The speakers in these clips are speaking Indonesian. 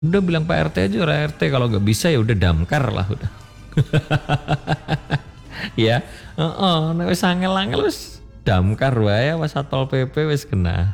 Udah bilang Pak RT aja, RT kalau nggak bisa ya udah damkar lah udah. Ya, nek wis angel-angel wis damkar wae was Satpol PP wis kena.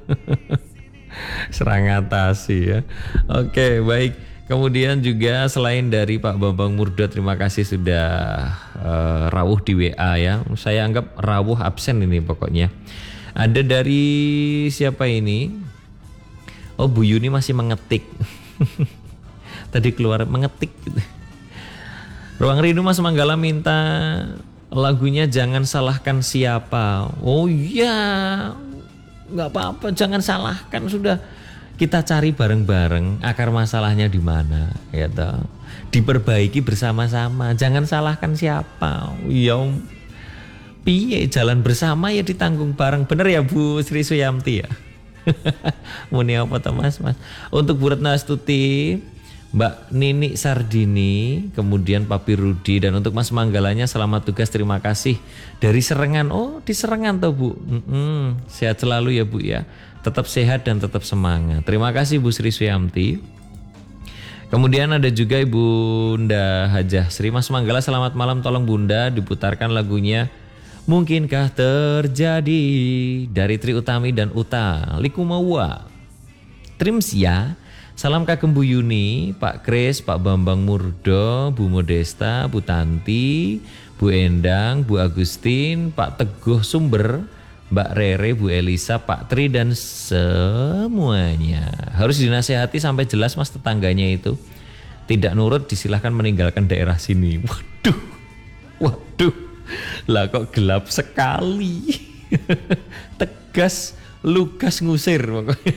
Serang atasi ya. Oke, baik. Kemudian juga selain dari Pak Bambang Murdo, terima kasih sudah rawuh di WA ya. Saya anggap rawuh absen ini pokoknya. Ada dari siapa ini? Oh, Bu Yuni masih mengetik. Tadi keluar mengetik gitu. Ruang Rindu Mas Manggala minta lagunya Jangan Salahkan Siapa. Oh iya, nggak apa-apa, jangan salahkan, sudah kita cari bareng-bareng akar masalahnya di mana, ya toh. Diperbaiki bersama-sama, jangan salahkan siapa. Ya piye, jalan bersama ya ditanggung bareng, bener ya Bu Sri Suyamti ya. Muni apa toh Mas? Untuk Bu Retno Astuti, Mbak Nini Sardini, kemudian Papi Rudi, dan untuk Mas Manggalanya selamat tugas, terima kasih dari Serengan. Oh di Serengan toh Bu. Sehat selalu ya Bu ya, tetap sehat dan tetap semangat. Terima kasih Bu Sri Suyamti. Kemudian ada juga Ibu Bunda Hajah Sri. Mas Manggala selamat malam, tolong Bunda diputarkan lagunya Mungkinkah Terjadi dari Tri Utami dan Uta Likumawa. Trims ya. Salam kagem Bu Yuni, Pak Kris, Pak Bambang Murdo, Bu Modesta, Bu Tanti, Bu Endang, Bu Agustin, Pak Teguh Sumber, Mbak Rere, Bu Elisa, Pak Tri, dan semuanya. Harus dinasehati sampai jelas Mas tetangganya itu. Tidak nurut disilahkan meninggalkan daerah sini. Waduh, lah kok gelap sekali. Tegas, lugas ngusir pokoknya.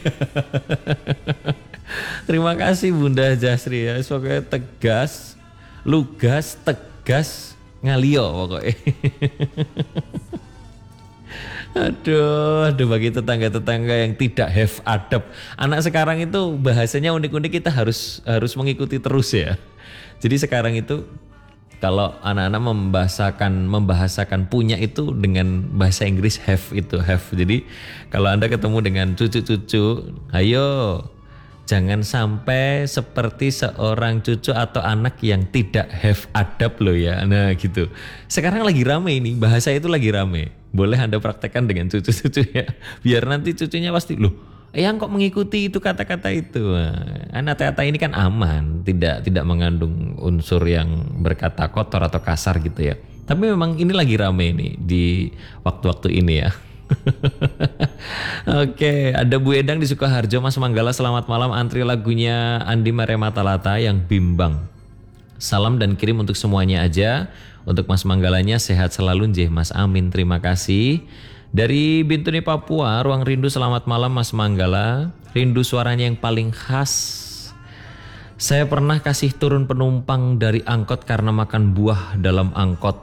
Terima kasih Bunda Jasri ya. Pokoknya tegas, lugas, tegas, ngalio pokoknya. Aduh bagi tetangga-tetangga yang tidak have adab. Anak sekarang itu bahasanya unik-unik, kita harus mengikuti terus ya. Jadi sekarang itu kalau anak-anak membahasakan punya itu dengan bahasa Inggris have itu have. Jadi kalau Anda ketemu dengan cucu-cucu, ayo jangan sampai seperti seorang cucu atau anak yang tidak have adab loh ya. Nah gitu. Sekarang lagi rame ini, bahasa itu lagi rame. Boleh Anda praktekkan dengan cucu-cucu ya. Biar nanti cucunya pasti loh, yang kok mengikuti itu kata-kata itu. Kata-kata ini kan aman, tidak mengandung unsur yang berkata kotor atau kasar gitu ya. Tapi memang ini lagi rame nih di waktu-waktu ini ya. Oke, ada Bu Edang di Sukoharjo. Mas Manggala selamat malam, antri lagunya Andi Marematalata yang Bimbang. Salam dan kirim untuk semuanya aja. Untuk Mas Manggalanya sehat selalu njeh Mas, amin, terima kasih. Dari Bintuni Papua, Ruang Rindu selamat malam Mas Manggala. Rindu suaranya yang paling khas. Saya pernah kasih turun penumpang dari angkot karena makan buah dalam angkot.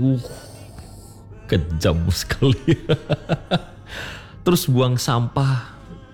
Kejam sekali. Terus buang sampah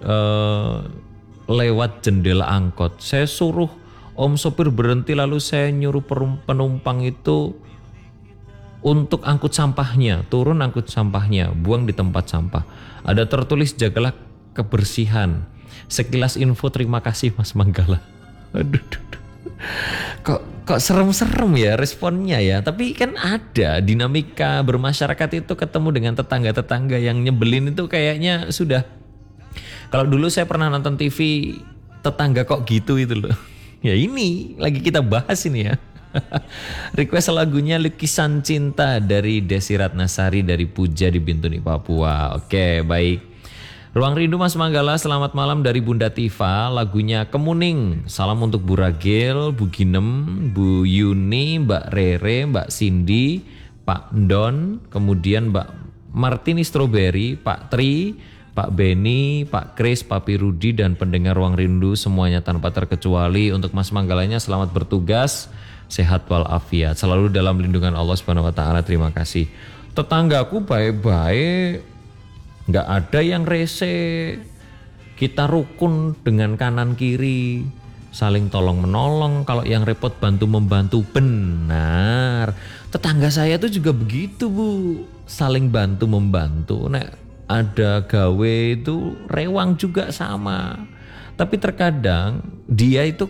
lewat jendela angkot. Saya suruh om sopir berhenti, lalu saya nyuruh penumpang itu untuk angkut sampahnya, turun angkut sampahnya, buang di tempat sampah. Ada tertulis jagalah kebersihan. Sekilas info, terima kasih Mas Manggala. Aduh. Kok serem-serem ya responnya ya. Tapi kan ada dinamika bermasyarakat itu, ketemu dengan tetangga-tetangga yang nyebelin itu kayaknya sudah. Kalau dulu saya pernah nonton TV, tetangga kok gitu itu loh. Ya ini lagi kita bahas ini ya. Request lagunya Lukisan Cinta dari Desi Ratnasari dari Puja di Bintuni Papua. Oke, baik. Ruang Rindu Mas Manggala selamat malam dari Bunda Tifa, lagunya Kemuning. Salam untuk Bu Ragil, Bu Ginem, Bu Yuni, Mbak Rere, Mbak Cindy, Pak Don, kemudian Mbak Martini Strawberry, Pak Tri, Pak Beni, Pak Kris, Papi Rudi, dan pendengar Ruang Rindu semuanya tanpa terkecuali. Untuk Mas Manggalanya selamat bertugas, sehat walafiat, selalu dalam lindungan Allah Subhanahu wa taala. Terima kasih. Tetanggaku baik-baik, nggak ada yang rese. Kita rukun dengan kanan kiri, saling tolong menolong. Kalau yang repot bantu membantu, benar. Tetangga saya tuh juga begitu Bu, saling bantu membantu. Nek ada gawe itu rewang juga sama. Tapi terkadang dia itu